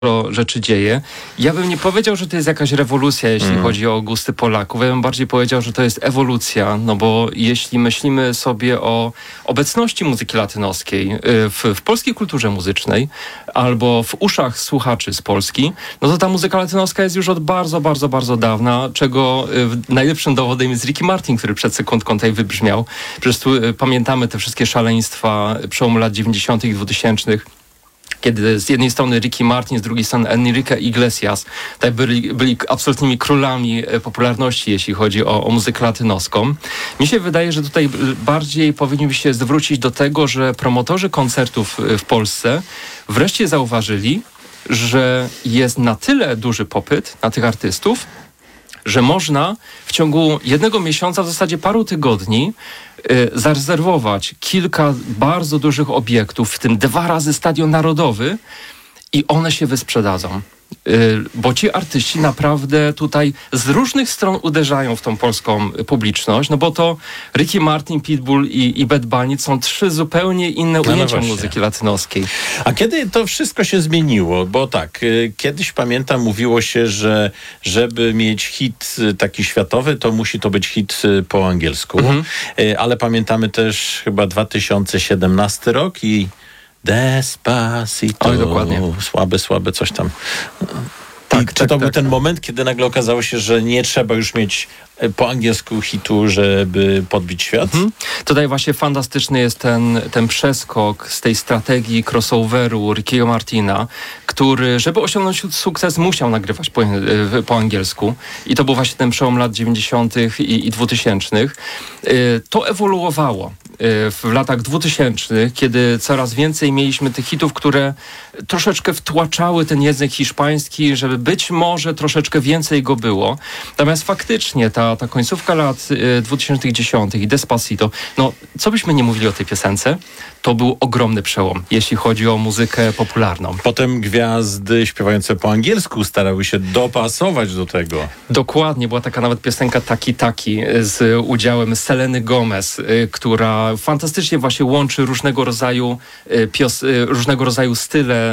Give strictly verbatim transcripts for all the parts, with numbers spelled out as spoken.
rzeczy dzieje. Ja bym nie powiedział, że to jest jakaś rewolucja, jeśli mm. chodzi o gusty Polaków. Ja bym bardziej powiedział, że to jest ewolucja, no bo jeśli myślimy sobie o obecności muzyki latynoskiej w, w polskiej kulturze muzycznej albo w uszach słuchaczy z Polski, no to ta muzyka latynoska jest już od bardzo, bardzo, bardzo dawna, czego najlepszym dowodem jest Ricky Martin, który przed sekundką tutaj wybrzmiał. Przecież tu pamiętamy te wszystkie szaleństwa przełomu lat dziewięćdziesiątych i dwutysięcznych, kiedy z jednej strony Ricky Martin, z drugiej strony Enrique Iglesias tak byli, byli absolutnymi królami popularności, jeśli chodzi o, o muzykę latynoską. Mi się wydaje, że tutaj bardziej powinniśmy się zwrócić do tego, że promotorzy koncertów w Polsce wreszcie zauważyli, że jest na tyle duży popyt na tych artystów, że można w ciągu jednego miesiąca, w zasadzie paru tygodni, y, zarezerwować kilka bardzo dużych obiektów, w tym dwa razy Stadion Narodowy, i one się wysprzedadzą. Y, bo ci artyści naprawdę tutaj z różnych stron uderzają w tą polską publiczność, no bo to Ricky Martin, Pitbull i, i Bad Bunny są trzy zupełnie inne ujęcia no no muzyki latynoskiej. A kiedy to wszystko się zmieniło? Bo tak, y, kiedyś pamiętam, mówiło się, że żeby mieć hit y, taki światowy, to musi to być hit y, po angielsku. Mhm. Y, ale pamiętamy też chyba dwa tysiące siedemnasty rok i Despacito. Oj, dokładnie. Słabe, słabe, coś tam. Tak, I tak, czy to tak, był tak. ten moment, kiedy nagle okazało się, że nie trzeba już mieć po angielsku hitu, żeby podbić świat? Mhm. Tutaj właśnie fantastyczny jest ten, ten przeskok z tej strategii crossoveru Rickiego Martina, który, żeby osiągnąć sukces, musiał nagrywać po, po angielsku. I to był właśnie ten przełom lat dziewięćdziesiątych i, i dwutysięcznych. To ewoluowało w latach dwutysięcznych, kiedy coraz więcej mieliśmy tych hitów, które troszeczkę wtłaczały ten język hiszpański, żeby być może troszeczkę więcej go było. Natomiast faktycznie ta, ta końcówka lat dwutysięcznych dziesiątych i Despacito, no co byśmy nie mówili o tej piosence, to był ogromny przełom, jeśli chodzi o muzykę popularną. Potem gwiazdy śpiewające po angielsku starały się dopasować do tego. Dokładnie, była taka nawet piosenka Taki Taki z udziałem Seleny Gomez, która fantastycznie właśnie łączy różnego rodzaju pios, różnego rodzaju style.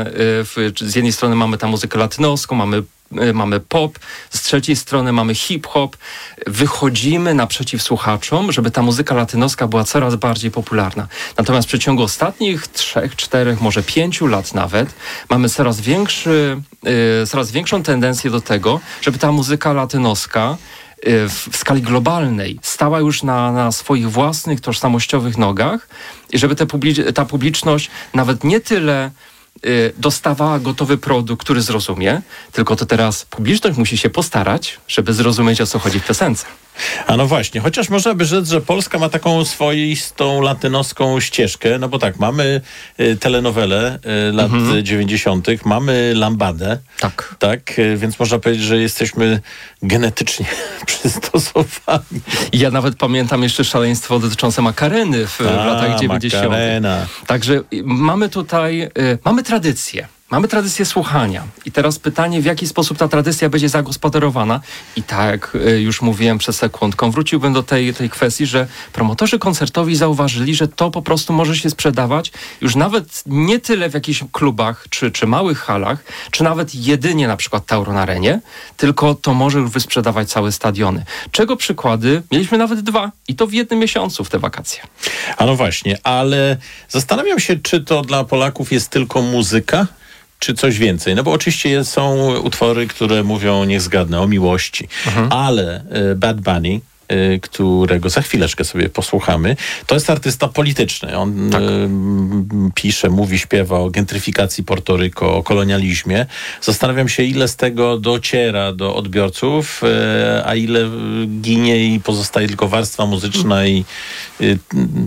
Z jednej strony mamy tam muzykę latynoską, mamy mamy pop, z trzeciej strony mamy hip-hop. Wychodzimy naprzeciw słuchaczom, żeby ta muzyka latynoska była coraz bardziej popularna. Natomiast w przeciągu ostatnich trzech, czterech, może pięciu lat nawet mamy coraz większy, yy, coraz większą tendencję do tego, żeby ta muzyka latynoska yy, w, w skali globalnej stała już na, na swoich własnych tożsamościowych nogach i żeby te publi- ta publiczność nawet nie tyle dostawała gotowy produkt, który zrozumie, tylko to teraz publiczność musi się postarać, żeby zrozumieć, o co chodzi w piosence. A no właśnie, chociaż można by rzec, że Polska ma taką swoistą latynoską ścieżkę, no bo tak, mamy y, telenowelę y, lat mhm. dziewięćdziesiątych, mamy lambadę, tak. tak, y, więc można powiedzieć, że jesteśmy genetycznie przystosowani. Ja nawet pamiętam jeszcze szaleństwo dotyczące Makareny w, A, w latach dziewięćdziesiątych. Makarena. Także mamy tutaj, y, mamy tradycję. Mamy tradycję słuchania i teraz pytanie, w jaki sposób ta tradycja będzie zagospodarowana. I tak y, już mówiłem przed sekundką, wróciłbym do tej, tej kwestii, że promotorzy koncertowi zauważyli, że to po prostu może się sprzedawać już nawet nie tyle w jakichś klubach czy, czy małych halach, czy nawet jedynie na przykład Tauron Arenie, tylko to może już wysprzedawać całe stadiony. Czego przykłady? Mieliśmy nawet dwa i to w jednym miesiącu w te wakacje. A no właśnie, ale zastanawiam się, czy to dla Polaków jest tylko muzyka, czy coś więcej? No bo oczywiście są utwory, które mówią, niech zgadnę, o miłości. Mhm. Ale y, Bad Bunny, y, którego za chwileczkę sobie posłuchamy, to jest artysta polityczny. On tak. y, pisze, mówi, śpiewa o gentryfikacji Portoryko, o kolonializmie. Zastanawiam się, ile z tego dociera do odbiorców, y, a ile ginie i pozostaje tylko warstwa muzyczna i y, y,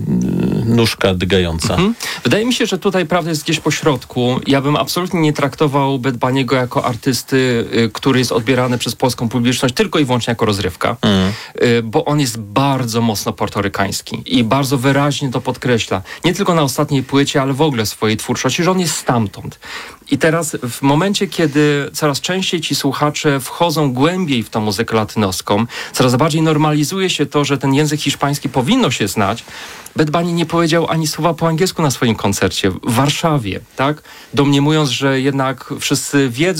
nóżka dygająca. Mhm. Wydaje mi się, że tutaj prawda jest gdzieś po środku. Ja bym absolutnie nie traktował Bad Bunny'ego jako artysty, y, który jest odbierany przez polską publiczność tylko i wyłącznie jako rozrywka, mhm. y, bo on jest bardzo mocno portorykański i bardzo wyraźnie to podkreśla. Nie tylko na ostatniej płycie, ale w ogóle w swojej twórczości, że on jest stamtąd. I teraz w momencie, kiedy coraz częściej ci słuchacze wchodzą głębiej w tą muzykę latynoską, coraz bardziej normalizuje się to, że ten język hiszpański powinno się znać, Bad Bunny nie powiedział ani słowa po angielsku na swoim koncercie w Warszawie, tak? Domniemując, że jednak wszyscy wiedzą,